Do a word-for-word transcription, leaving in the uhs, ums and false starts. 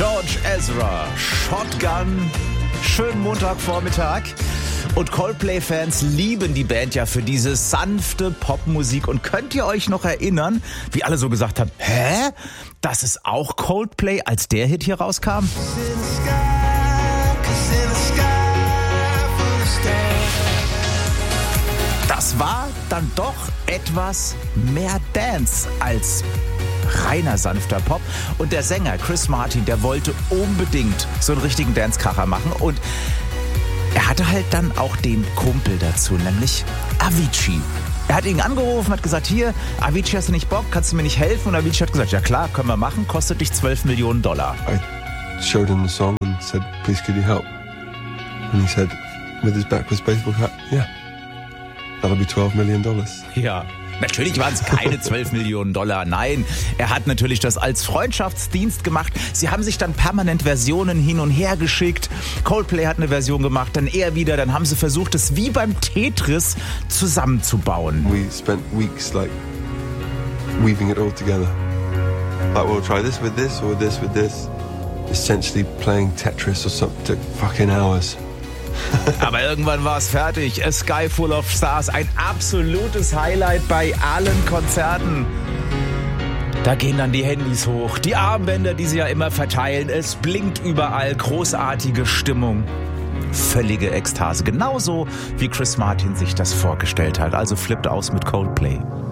George Ezra, Shotgun, schönen Montagvormittag. Und Coldplay-Fans lieben die Band ja für diese sanfte Popmusik. Und könnt ihr euch noch erinnern, wie alle so gesagt haben, hä? Das ist auch Coldplay, als der Hit hier rauskam? Das war dann doch etwas mehr Dance als reiner sanfter Pop. Und der Sänger Chris Martin, der wollte unbedingt so einen richtigen Dance-Kracher machen. Und er hatte halt dann auch den Kumpel dazu, nämlich Avicii. Er hat ihn angerufen, hat gesagt, hier, Avicii, hast du nicht Bock, kannst du mir nicht helfen? Und Avicii hat gesagt, ja klar, können wir machen, kostet dich zwölf Millionen Dollar. I showed him the song and said, please could you help? And he said, with his backwards baseball cap, yeah, that'll be twelve million dollars. Ja. Natürlich waren es keine zwölf Millionen Dollar, nein. Er hat natürlich das als Freundschaftsdienst gemacht. Sie haben sich dann permanent Versionen hin und her geschickt. Coldplay hat eine Version gemacht, dann er wieder. Dann haben sie versucht, es wie beim Tetris zusammenzubauen. We spent weeks like weaving it all together. Like we'll try this with this or this with this. Essentially playing Tetris or something took fucking hours. Aber irgendwann war es fertig. A Sky Full of Stars, ein absolutes Highlight bei allen Konzerten. Da gehen dann die Handys hoch, die Armbänder, die sie ja immer verteilen. Es blinkt überall, großartige Stimmung. Völlige Ekstase, genauso wie Chris Martin sich das vorgestellt hat. Also flippt aus mit Coldplay.